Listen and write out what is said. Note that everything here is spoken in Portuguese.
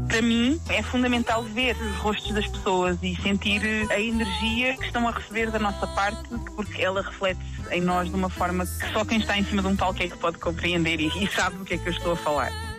Para mim é fundamental ver os rostos das pessoas e sentir a energia que estão a receber da nossa parte, porque ela reflete-se em nós de uma forma que só quem está em cima de um palco é que pode compreender e sabe do que é que eu estou a falar.